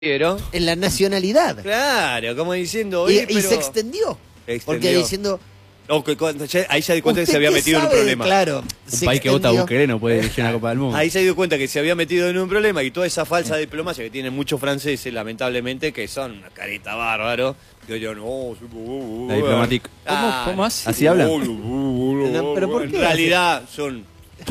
en la nacionalidad. Claro, como diciendo... Y pero... se extendió. Porque diciendo... ahí se dio cuenta que se había metido en un problema. Claro, un país que vota a Bukele no puede dirigir una Copa del Mundo. Ahí se dio cuenta que se había metido en un problema y toda esa falsa diplomacia que tienen muchos franceses, lamentablemente, que son una careta bárbaro. Que yo no... La diplomática. ¿Cómo hace? ¿Así hablan? No, pero ¿por qué? En realidad son...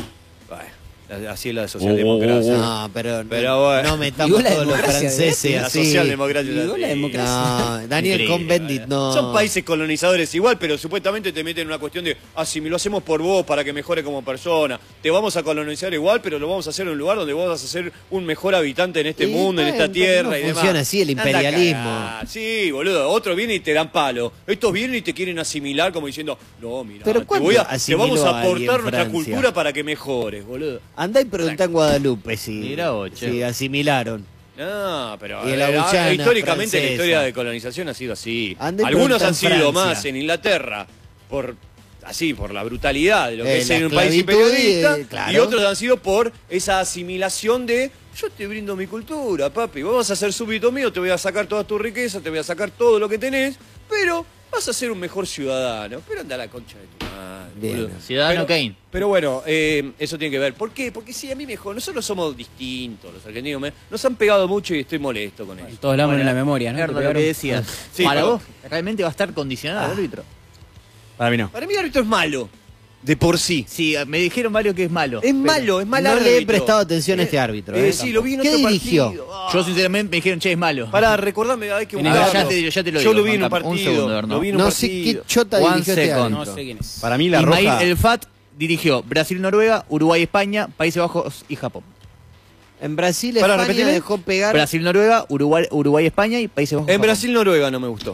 Así es la socialdemocracia. No, pero bueno. no metamos todos los franceses La así. socialdemocracia. La democracia. No, Daniel Cohn-Bendit no. Son países colonizadores igual, pero supuestamente te meten en una cuestión de, si lo hacemos por vos para que mejore como persona. Te vamos a colonizar igual, pero lo vamos a hacer en un lugar donde vos vas a ser un mejor habitante en este mundo, en esta tierra y demás. Funciona así el imperialismo. Sí, boludo. Otros vienen y te dan palo. Estos vienen y te quieren asimilar como diciendo, no, mira, pero te vamos a aportar nuestra cultura para que mejores, boludo. Andá y preguntá en Guadalupe si asimilaron. No, pero y la históricamente francesa. la historia de colonización ha sido así. Andá y Algunos han preguntá en sido Francia. más en Inglaterra por la brutalidad de lo que es La ser un país esclavitud imperialista, claro. y otros han sido por esa asimilación de yo te brindo mi cultura, papi, vos vas a ser súbdito mío, te voy a sacar toda tu riqueza, te voy a sacar todo lo que tenés, pero vas a ser un mejor ciudadano. Pero anda a la concha de tu madre. Bien. Ciudadano Kane. Pero bueno, eso tiene que ver. ¿Por qué? Porque sí, a mí mejor. Nosotros somos distintos, los argentinos. Nos han pegado mucho y estoy molesto con eso. Todos hablamos en la memoria, ¿no? Gerardo, lo que decías. Sí, para pero- vos, realmente va a estar condicionado el árbitro. Para mí no. Para mí el árbitro es malo, de por sí. Sí, me dijeron varios que es malo. Es malo, es mal No árbitro. le he prestado atención a este árbitro. Sí, lo vi en ¿Qué otro dirigió? partido. Yo sinceramente me dijeron, che, es malo. Para recordarme, hay que Tiene buscarlo. ya te lo Yo digo, lo vi en un Juan Carlos. Un partido. segundo, Hernán. Lo vi en un No sé partido. qué chota One dirigió este second. árbitro. No sé quién es. Para mí la Ismail roja... El Fat dirigió Brasil-Noruega, Uruguay-España, Países Bajos y Japón. En Brasil, Para, España repetime. dejó pegar. Brasil-Noruega, Uruguay-España y Países Bajos y En Japón. Brasil-Noruega no me gustó.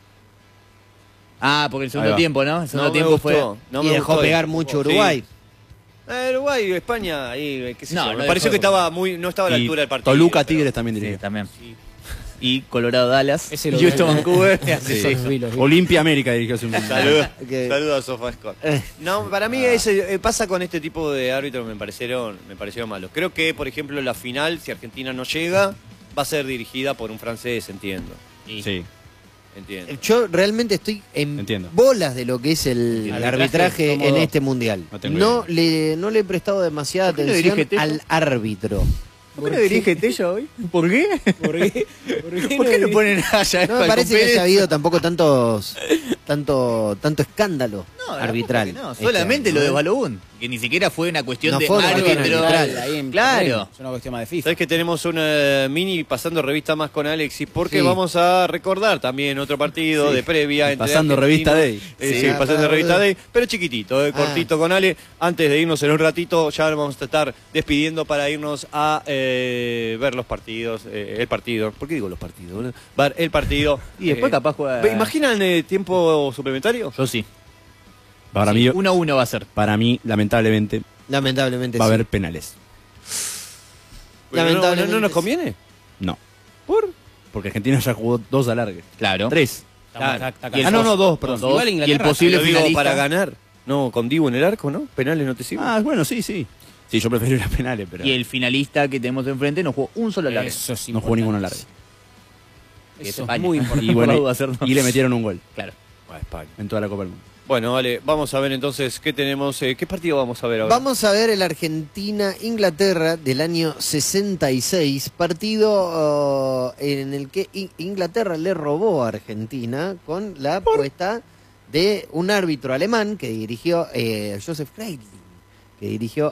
Porque el Ahí segundo va. tiempo, ¿no? El segundo No me tiempo fue... gustó. No y me dejó gustó. pegar mucho Uruguay. Sí. Uruguay, España, ahí, qué sé No, yo. lo Me pareció dejó. que no estaba a la y altura del partido. Toluca pero- Tigres también Sí, diría. también. Y Colorado-Dallas, Ese lo Houston, vi. Vancouver. Sí. Los vi. Olimpia América dirigió hace un Saludos Que- a SofaScore. No, para mí pasa con este tipo de árbitros me parecieron malos. Creo que, por ejemplo, la final, si Argentina no llega, va a ser dirigida por un francés, entiendo. Sí. Entiendo. Yo realmente estoy en Entiendo. bolas de lo que es el arbitraje ¿Cómo? en este mundial. No tengo No le he prestado demasiada ¿Por qué no atención dirige Tello? al árbitro. ¿Por qué no dirige Tello hoy? ¿Por qué? ¿Por qué? ¿Por qué no ponen allá No me parece que haya habido tampoco tanto escándalo arbitral. No, este solamente año, lo de ¿eh? Balogún, que ni siquiera fue una cuestión No de fue una cuestión árbitro. arbitral. Ahí en Claro. terreno. Es una cuestión más de FIFA. Sabes que tenemos una mini pasando revista más con Alexis porque Sí. vamos a recordar también otro partido de previa entre Pasando argentinos. revista Day. Sí, Sí. pasando revista Day, pero chiquitito, cortito con Ale. Antes de irnos en un ratito, ya vamos a estar despidiendo para irnos a ver los partidos, el partido. ¿Por qué digo los partidos? boludo? Ver el partido. Y después capaz juega... ¿Imaginan tiempo suplementario? Yo sí. Para mí, 1-1 va a ser. lamentablemente, Lamentablemente va a sí. haber penales. Lamentablemente ¿No nos sí. conviene? No. ¿Por? Porque Argentina ya jugó 2 alargues. Claro. 3. Está Y el casi. no, 2, perdón. Dos. Igual Y el Inglaterra. posible Lo digo finalista. para ganar. No, con Dibu en el arco, ¿no? Penales no te sirven. Ah, bueno, sí. Sí, yo prefiero ir a penales, pero Y el finalista que tenemos enfrente no jugó un solo largo. Eso es no jugó ningún alargue. Que es Eso es España. muy importante. Y, bueno, Por la duda, hacer dos. y le metieron un gol Claro. A España. en toda la Copa del Mundo. Bueno, vale, vamos a ver entonces qué tenemos, qué partido vamos a ver ahora. Vamos a ver el Argentina-Inglaterra del año 66, partido en el que Inglaterra le robó a Argentina con la apuesta de un árbitro alemán que dirigió, Joseph Kreidling, que dirigió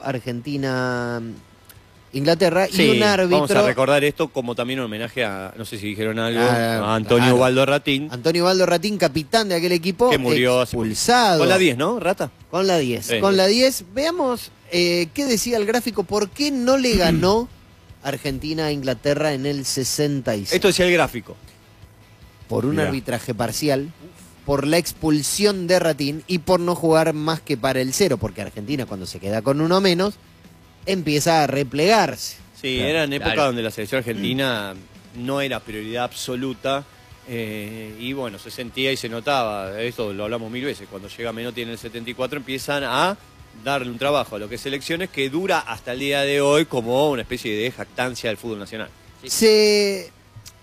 Argentina-Inglaterra, y un árbitro... vamos a recordar esto como también un homenaje a, no sé si dijeron algo, Ah, a Antonio claro. Ubaldo Ratín, Antonio Baldo Ratín, capitán de aquel equipo, que murió hace poco. expulsado. Con la 10, ¿no, Rata? Con la 10. Sí. Con la 10. Veamos qué decía el gráfico. ¿Por qué no le ganó Argentina a Inglaterra en el 66? Esto decía el gráfico. Por un Mirá. arbitraje parcial, por la expulsión de Ratín y por no jugar más que para el 0. Porque Argentina, cuando se queda con uno menos, empieza a replegarse. Sí, Claro, era en época claro. donde la selección argentina no era prioridad absoluta. Y bueno, se sentía y se notaba, esto lo hablamos mil veces, cuando llega Menotti en el 74 empiezan a darle un trabajo a lo que es selecciones que dura hasta el día de hoy como una especie de jactancia del fútbol nacional. Se